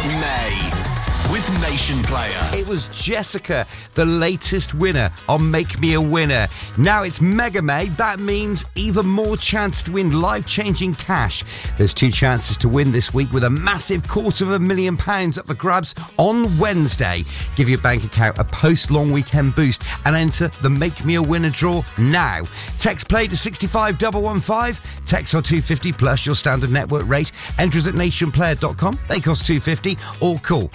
May with Nation Player. It was Jessica, the latest winner on Make Me a Winner. Now it's Mega May. That means even more chance to win life-changing cash. There's 2 chances to win this week with a massive £250,000 up for grabs on Wednesday. Give your bank account a post-long weekend boost and enter the Make Me a Winner draw now. Text play to 65115. Text or 250 plus your standard network rate. Enter us at nationplayer.com. They cost $2.50 or call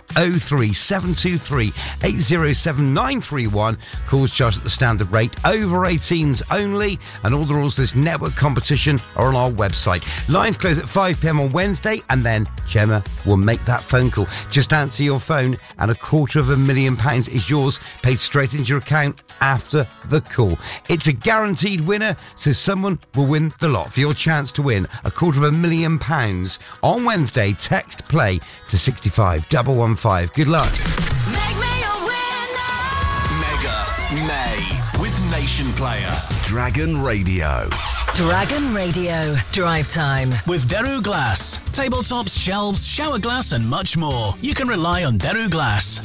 03723 807 931. Calls charged at the standard rate. Over 18s only, and all the rules of this network competition are on our website. Lines close at 5 p.m. on Wednesday, and then Gemma will make that phone call. Just answer your phone and £250,000 is yours, paid straight into your account after the call. It's a guaranteed winner, so someone will win the lot. For your chance to win £250,000 on Wednesday, text play to 65115. Good luck. Make me a winner. Mega May with Nation Player. Dragon Radio. Dragon Radio. Drive time. With Daru Glass. Tabletops, shelves, shower glass and much more. You can rely on Daru Glass.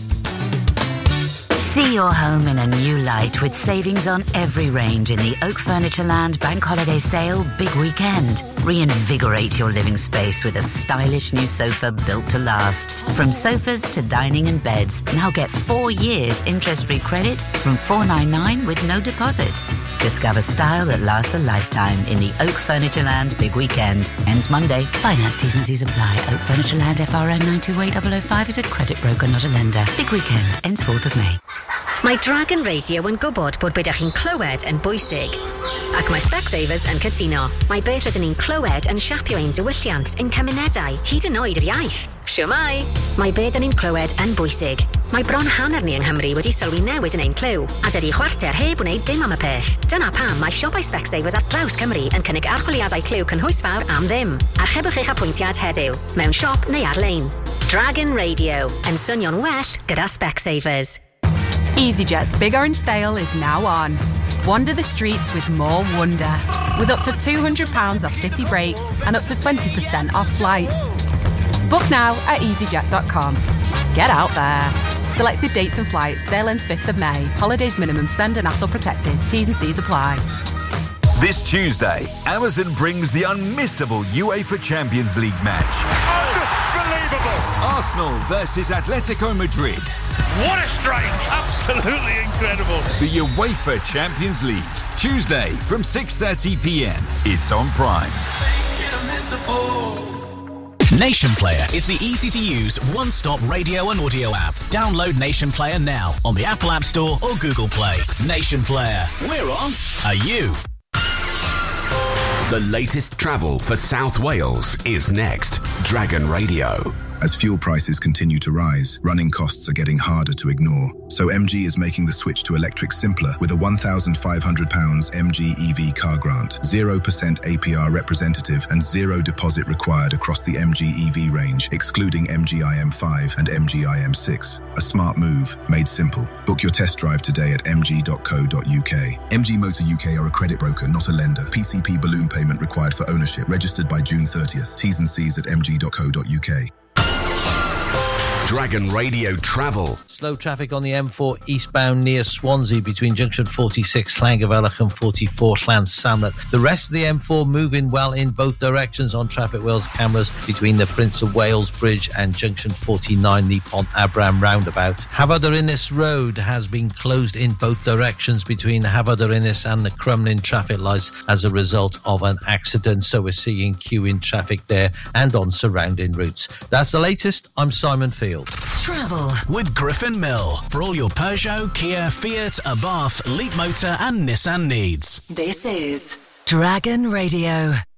See your home in a new light with savings on every range in the Oak Furnitureland Bank Holiday Sale Big Weekend. Reinvigorate your living space with a stylish new sofa built to last. From sofas to dining and beds, now get 4 years interest-free credit from $499 with no deposit. Discover style that lasts a lifetime in the Oak Furnitureland Big Weekend. Ends Monday. Finance T's and C's apply. Oak Furnitureland FRN 928005 is a credit broker, not a lender. Big Weekend ends 4th of May. Mae Dragon Radio yn gwybod bod beth chi'n clywed yn bwysig. Ac mae Specsavers yn cytuno. Mae beth rydyn ni'n clywed yn siapio ein diwylliant ein cymunedau, hyd yn oed yr iaith. Siwmai! Mae beth ni'n clywed yn bwysig. Mae bron hanner ni yng Nghymru wedi sylwi newid yn ein clyw, a dydi chwarter heb wneud dim am y peth. Dyna pam mae siopau Specsavers ar draws Cymru yn cynnig archwiliadau clyw cynhwysfawr am ddim. Archebwch eich apwyntiad heddiw, mewn siop neu ar-lein. Dragon Radio, yn swnio'n well gyda Specsavers. EasyJet's Big Orange Sale is now on. Wander the streets with more wonder, with up to £200 off city breaks and up to 20% off flights. Book now at easyjet.com. Get out there. Selected dates and flights. Sale ends 5th of May. Holidays minimum spend and ATOL protected. T's and C's apply. This Tuesday, Amazon brings the unmissable UEFA Champions League match. Unbelievable! Arsenal versus Atletico Madrid. What a strike! Absolutely incredible. The UEFA Champions League. Tuesday from 6:30 p.m. It's on Prime. Nation Player is the easy-to-use one-stop radio and audio app. Download Nation Player now on the Apple App Store or Google Play. Nation Player. We're on. Are you? The latest travel for South Wales is next. Dragon Radio. As fuel prices continue to rise, running costs are getting harder to ignore. So MG is making the switch to electric simpler with a £1,500 MG EV car grant, 0% APR representative and 0 deposit required across the MG EV range, excluding MG IM5 and MG IM6. A smart move, made simple. Book your test drive today at mg.co.uk. MG Motor UK are a credit broker, not a lender. PCP balloon payment required for ownership. Registered by June 30th. T's and C's at mg.co.uk. Dragon Radio Travel. Slow traffic on the M4 eastbound near Swansea between junction 46 Llangyfelach and 44 Llansamlet. The rest of the M4 moving well in both directions on Traffic Wales cameras between the Prince of Wales Bridge and junction 49, the Pont Abraham roundabout. Hafod yr Ynys Road has been closed in both directions between Hafod yr Ynys and the Crumlin traffic lights as a result of an accident, so we're seeing queuing traffic there and on surrounding routes. That's the latest. I'm Simon Field. Travel with Griffin Mill for all your Peugeot, Kia, Fiat, Abarth, Leap Motor and Nissan needs. This is Dragon Radio.